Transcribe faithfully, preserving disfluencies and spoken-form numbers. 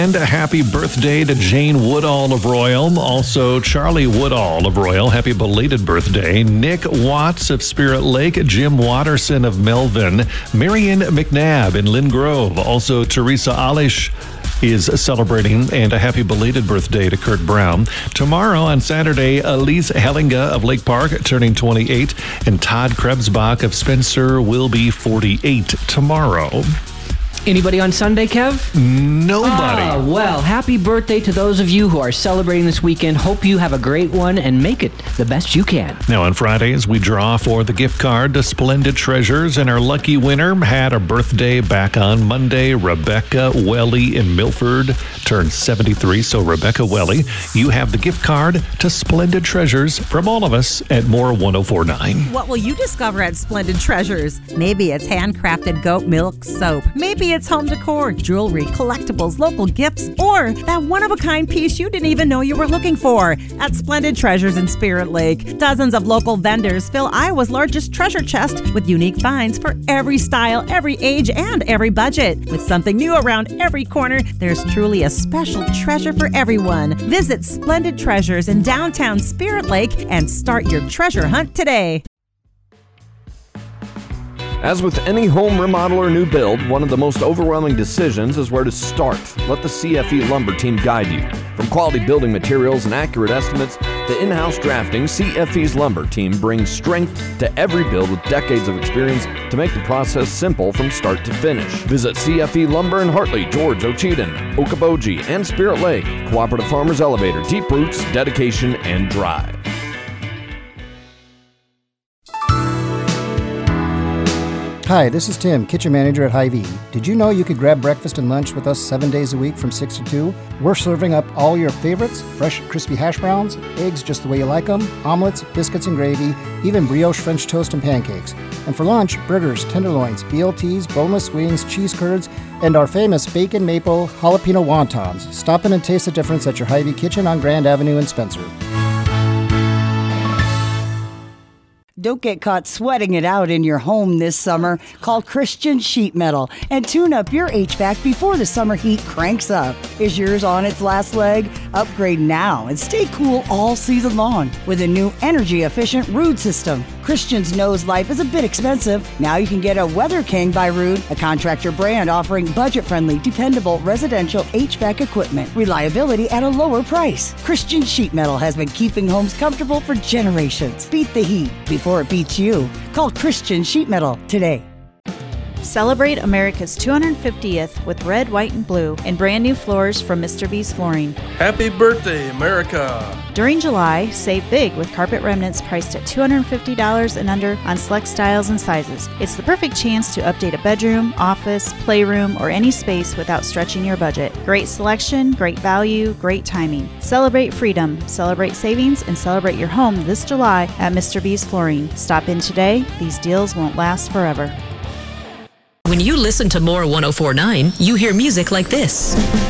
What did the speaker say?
And a happy birthday to Jane Woodall of Royal. Also, Charlie Woodall of Royal. Happy belated birthday. Nick Watts of Spirit Lake. Jim Watterson of Melvin. Marion McNabb in Lynn Grove. Also, Teresa Alish is celebrating, and a happy belated birthday to Kurt Brown. Tomorrow on Saturday, Elise Hellinga of Lake Park turning twenty-eight, and Todd Krebsbach of Spencer will be forty-eight tomorrow. Anybody on Sunday, Kev? Nobody. Ah, well, happy birthday to those of you who are celebrating this weekend. Hope you have a great one and make it the best you can. Now, on Fridays, we draw for the gift card to Splendid Treasures, and our lucky winner had a birthday back on Monday. Rebecca Welly in Milford turned seventy-three. So, Rebecca Welly, you have the gift card to Splendid Treasures from all of us at More ten forty-nine. What will you discover at Splendid Treasures? Maybe it's handcrafted goat milk soap. Maybe it's home decor, jewelry, collectibles, local gifts, or that one-of-a-kind piece you didn't even know you were looking for. At Splendid Treasures in Spirit Lake, dozens of local vendors fill Iowa's largest treasure chest with unique finds for every style, every age, and every budget. With something new around every corner, there's truly a special treasure for everyone. Visit Splendid Treasures in downtown Spirit Lake and start your treasure hunt today. As with any home remodel or new build, one of the most overwhelming decisions is where to start. Let the C F E Lumber team guide you. From quality building materials and accurate estimates to in-house drafting, C F E's Lumber team brings strength to every build with decades of experience to make the process simple from start to finish. Visit C F E Lumber in Hartley, George, Ocheyedan, Okoboji, and Spirit Lake. Cooperative Farmers Elevator, deep roots, dedication, and drive. Hi, this is Tim, kitchen manager at Hy-Vee. Did you know you could grab breakfast and lunch with us seven days a week from six to two? We're serving up all your favorites, fresh crispy hash browns, eggs just the way you like them, omelets, biscuits and gravy, even brioche French toast and pancakes. And for lunch, burgers, tenderloins, B L Ts, boneless wings, cheese curds, and our famous bacon maple jalapeno wontons. Stop in and taste the difference at your Hy-Vee kitchen on Grand Avenue in Spencer. Don't get caught sweating it out in your home this summer. Call Christian Sheet Metal and tune up your H V A C before the summer heat cranks up. Is yours on its last leg? Upgrade now and stay cool all season long with a new energy-efficient Ruud system. Christians knows life is a bit expensive. Now you can get a Weather King by Ruud, a contractor brand offering budget-friendly, dependable residential H V A C equipment. Reliability at a lower price. Christian Sheet Metal has been keeping homes comfortable for generations. Beat the heat before it beats you. Call Christian Sheet Metal today. Celebrate America's two hundred fiftieth with red, white, and blue and brand new floors from Mister B's Flooring. Happy birthday, America! During July, save big with carpet remnants priced at two hundred fifty dollars and under on select styles and sizes. It's the perfect chance to update a bedroom, office, playroom, or any space without stretching your budget. Great selection, great value, great timing. Celebrate freedom, celebrate savings, and celebrate your home this July at Mister B's Flooring. Stop in today. These deals won't last forever. When you listen to More ten forty-nine, you hear music like this.